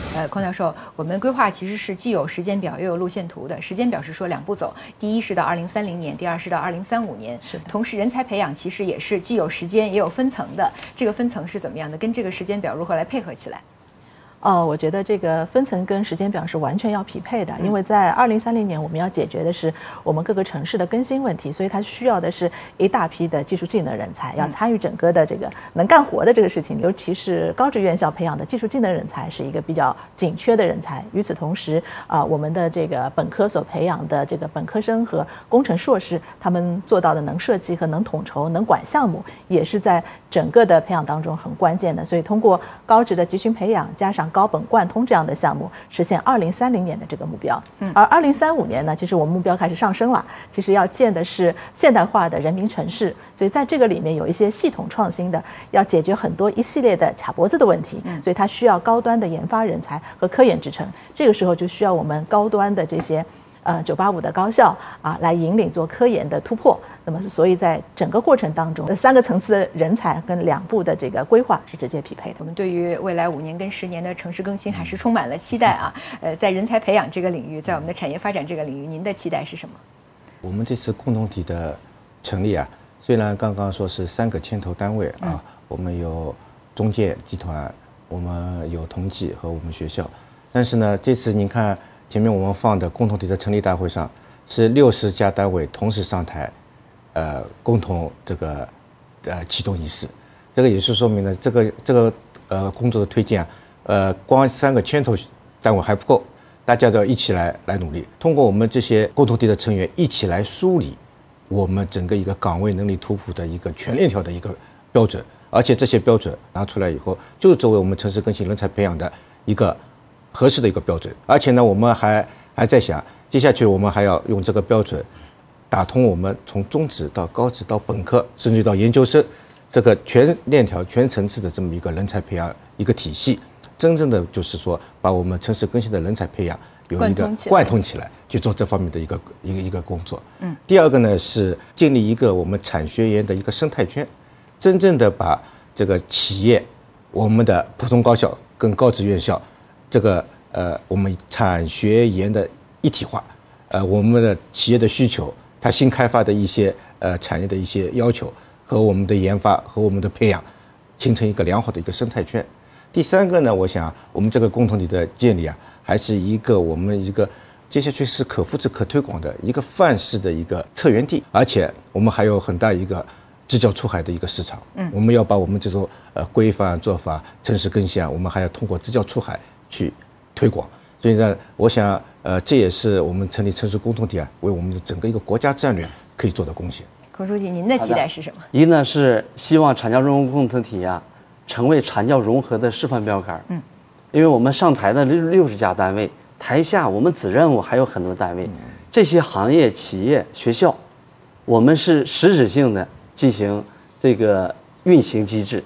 孔教授，我们规划其实是既有时间表又有路线图的。时间表是说2步走，第一是到2030年，第二是到2035年。 是的。 同时，人才培养其实也是既有时间也有分层的。这个分层是怎么样的？跟这个时间表如何来配合起来？ 我觉得这个分层跟时间表是完全要匹配的，因为在2030年我们要解决的是我们各个城市的更新问题，所以它需要的是一大批的技术技能人才，要参与整个的这个能干活的这个事情，尤其是高职院校培养的技术技能人才是一个比较紧缺的人才。与此同时我们的这个本科所培养的这个本科生和工程硕士，他们做到的能设计和能统筹、能管项目，也是在整个的培养当中很关键的。所以通过高职的集群培养加上高本贯通这样的项目，实现2030年的这个目标。而2035年呢，其实我们目标开始上升了，其实要建的是现代化的人民城市，所以在这个里面有一些系统创新的，要解决很多一系列的卡脖子的问题，所以它需要高端的研发人才和科研支撑。这个时候就需要我们高端的这些985的高校来引领做科研的突破。那么所以在整个过程当中，3个层次的人才跟2步的这个规划是直接匹配的。 我们对于未来5年跟10年的城市更新还是充满了期待啊！在人才培养这个领域，在我们的产业发展这个领域，您的期待是什么？ 我们这次共同体的成立虽然刚刚说是3个牵头单位我们有中建集团，我们有同济和我们学校，但是呢，这次您看前面我们放的共同体的成立大会上，是60家单位同时上台，共同这个启动仪式。这个也是说明了这个工作的推进光3个牵头单位还不够，大家都要一起来努力，通过我们这些共同体的成员一起来梳理我们整个一个岗位能力图谱的一个全链条的一个标准，而且这些标准拿出来以后，就是作为我们城市更新人才培养的一个合适的一个标准。而且呢，我们还在想，接下去我们还要用这个标准打通我们从中职到高职到本科，甚至到研究生这个全链条、全层次的这么一个人才培养一个体系，真正的就是说把我们城市更新的人才培养有一个贯通起来，去做这方面的一个工作。第二个呢是建立一个我们产学研的一个生态圈，真正的把这个企业、我们的普通高校跟高职院校这个我们产学研的一体化，我们的企业的需求，它新开发的一些产业的一些要求和我们的研发和我们的培养，形成一个良好的一个生态圈。第3个呢，我想我们这个共同体的建立还是一个我们一个接下去是可复制可推广的一个范式的一个策源地，而且我们还有很大一个支教出海的一个市场。我们要把我们这种规范做法、城市更新我们还要通过支教出海去推广。所以呢，我想这也是我们成立城市共同体为我们的整个一个国家战略可以做的贡献。 孔书记，您的期待是什么？ 一呢是希望产教融合共同体成为产教融合的示范标杆。因为我们上台的60家单位，台下我们子任务还有很多单位，这些行业、企业、学校，我们是实质性的进行这个运行机制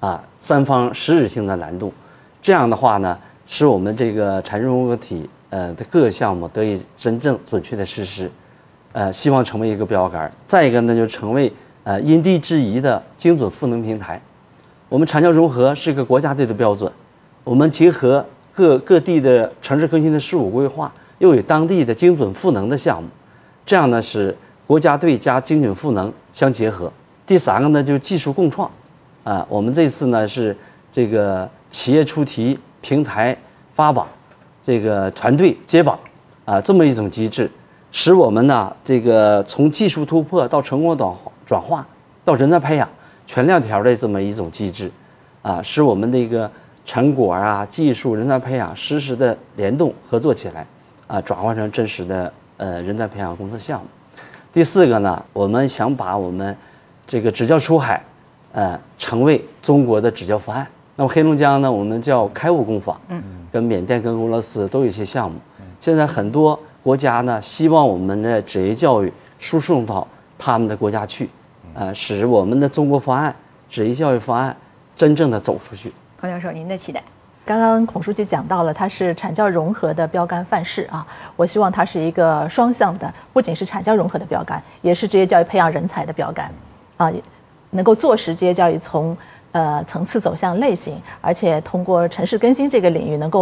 3方实质性的难度。这样的话呢，使我们这个产教融合体的各个项目得以真正准确的实施。希望成为一个标杆。再一个呢，就成为因地制宜的精准赋能平台。我们产教融合是一个国家队的标准，我们结合各地的城市更新的事务规划，又有当地的精准赋能的项目，这样呢是国家队加精准赋能相结合。第3个呢，就是技术共创。我们这次呢是这个企业出题、平台发榜、这个团队接榜这么一种机制。使我们呢，这个从技术突破到成果转化到人才培养全链条的这么一种机制，使我们的一个成果技术、人才培养实时的联动合作起来，转化成真实的人才培养工作项目。第4个呢，我们想把我们这个支教出海，成为中国的支教方案。那么黑龙江呢，我们叫开悟工坊，跟缅甸、跟俄罗斯都有一些项目。现在很多国家呢，希望我们的职业教育输送到他们的国家去，使我们的中国方案、职业教育方案真正的走出去。 孔教授，您的期待？ 刚刚孔书记讲到了，它是产教融合的标杆范式我希望它是一个双向的，不仅是产教融合的标杆，也是职业教育培养人才的标杆能够坐实职业教育从层次走向类型，而且通过城市更新这个领域能够